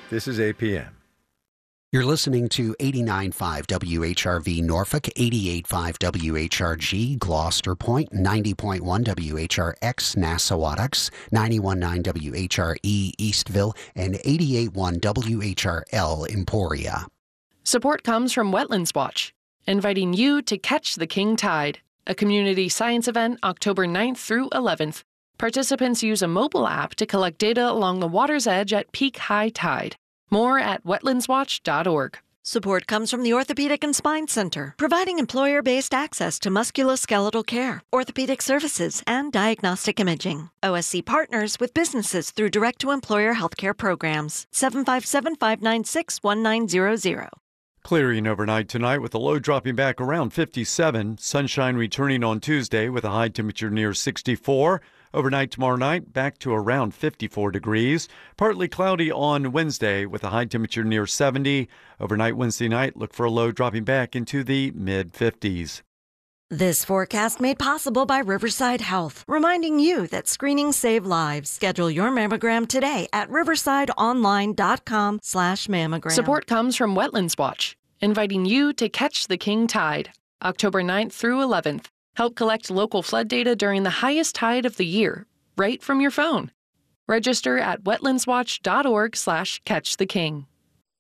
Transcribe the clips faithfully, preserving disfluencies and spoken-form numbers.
This is A P M. You're listening to eighty-nine point five W H R V Norfolk, eighty-eight point five W H R G Gloucester Point, ninety point one W H R X Nassawadox, ninety-one point nine W H R E Eastville, and eighty-eight point one W H R L Emporia. Support comes from Wetlands Watch, inviting you to Catch the King Tide, a community science event October ninth through eleventh. Participants use a mobile app to collect data along the water's edge at peak high tide. More at wetlands watch dot org. Support comes from the Orthopedic and Spine Center, providing employer-based access to musculoskeletal care, orthopedic services, and diagnostic imaging. O S C partners with businesses through direct-to-employer healthcare programs. seven five seven, five nine six, one nine zero zero. Clearing overnight tonight with the low dropping back around fifty-seven. Sunshine returning on Tuesday with a high temperature near sixty-four. Overnight tomorrow night, back to around fifty-four degrees. Partly cloudy on Wednesday with a high temperature near seventy. Overnight Wednesday night, look for a low dropping back into the mid-fifties. This forecast made possible by Riverside Health, reminding you that screenings save lives. Schedule your mammogram today at riversideonline.com slash mammogram. Support comes from Wetlands Watch, inviting you to Catch the King Tide, October ninth through eleventh. Help collect local flood data during the highest tide of the year, right from your phone. Register at wetlandswatch dot org slash catch the king.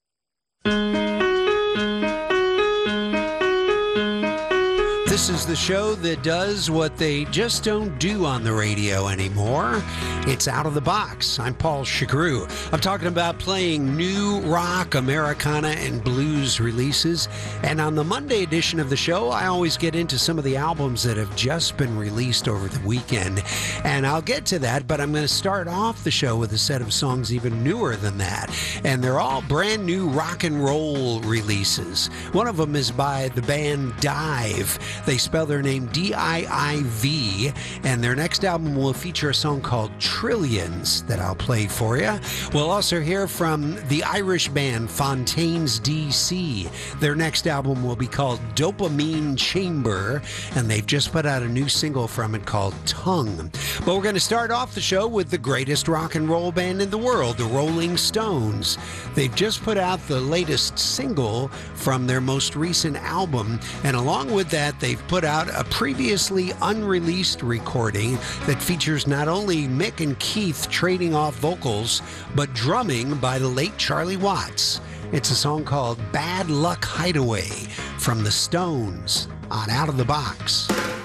This is the show that does what they just don't do on the radio anymore. It's Out of the Box. I'm Paul Chagru. I'm talking about playing new rock, Americana, and blues releases. And on the Monday edition of the show, I always get into some of the albums that have just been released over the weekend. And I'll get to that, but I'm going to start off the show with a set of songs even newer than that. And they're all brand new rock and roll releases. One of them is by the band Dive. They spell their name D I I V, and their next album will feature a song called Trillions that I'll play for you. We'll also hear from the Irish band Fontaines D C. Their next album will be called Dopamine Chamber, and they've just put out a new single from it called Tongue. But we're going to start off the show with the greatest rock and roll band in the world, the Rolling Stones. They've just put out the latest single from their most recent album, and along with that, they've put out a previously unreleased recording that features not only Mick and Keith trading off vocals, but drumming by the late Charlie Watts. It's a song called Bad Luck Hideaway from the Stones on Out of the Box.